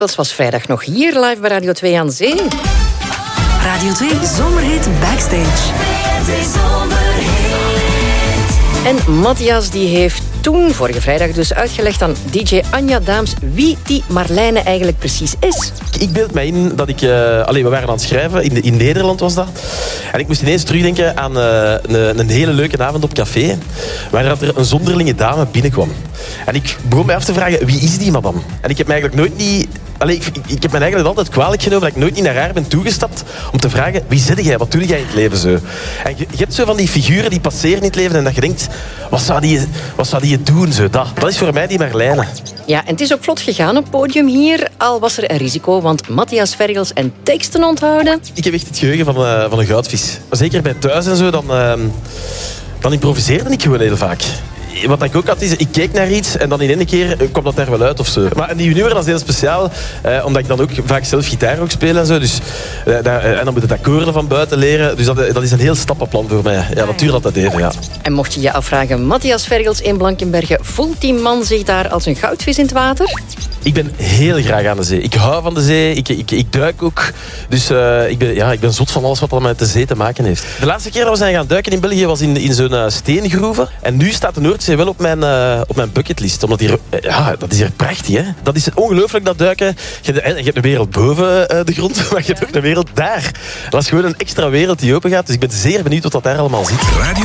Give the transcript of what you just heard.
Dat was vrijdag nog hier, live bij Radio 2 aan Zee. Radio 2 Zomerhit Backstage. En Matthias die heeft toen, vorige vrijdag dus, uitgelegd aan DJ Anja Daams wie die Marlijne eigenlijk precies is. Ik beeld mij in dat we waren aan het schrijven, in Nederland was dat. En ik moest ineens terugdenken aan een hele leuke avond op café, waar er een zonderlinge dame binnenkwam. En ik begon mij af te vragen, wie is die madame? En ik heb mij eigenlijk nooit niet... Ik heb me eigenlijk altijd kwalijk genomen dat ik nooit niet naar haar ben toegestapt om te vragen, wie zit jij? Wat doe jij in het leven zo? En je hebt zo van die figuren die passeren in het leven en dat je denkt, wat zou die doen zo? Dat is voor mij die Marlijne. Ja, en het is ook vlot gegaan op het podium hier, al was er een risico, want Matthias Vergels en teksten onthouden. Ik heb echt het geheugen van een goudvis. Zeker bij thuis en zo, dan improviseerde ik gewoon heel vaak. Wat ik ook had, is ik keek naar iets en dan in één keer kwam dat daar wel uit of zo. Maar een nieuw nummer, dat is heel speciaal, omdat ik dan ook vaak zelf gitaar ook speel en zo. Dus, en dan moet het akkoorden van buiten leren. Dus dat is een heel stappenplan voor mij. Ja, dat duurt altijd even, ja. En mocht je je afvragen, Matthias Vergels in Blankenberge, voelt die man zich daar als een goudvis in het water? Ik ben heel graag aan de zee. Ik hou van de zee, ik duik ook. Dus ik ben zot van alles wat met de zee te maken heeft. De laatste keer dat we zijn gaan duiken in België was in zo'n steengroeven. En nu staat de Noordzee wel op mijn bucketlist. Omdat dat is hier prachtig, hè. Dat is ongelooflijk, dat duiken. Je hebt een wereld boven de grond, maar je hebt ook een wereld daar. Dat is gewoon een extra wereld die open gaat. Dus ik ben zeer benieuwd wat dat daar allemaal zit.